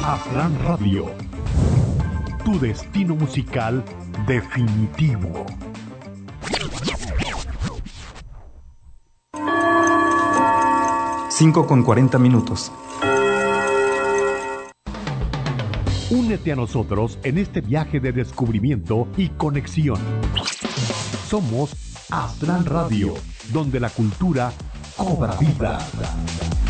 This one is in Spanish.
Aztlán Radio, tu destino musical definitivo. Cinco con 40 minutos. Únete a nosotros en este viaje de descubrimiento y conexión. Somos Aztlán Radio, donde la cultura cobra vida.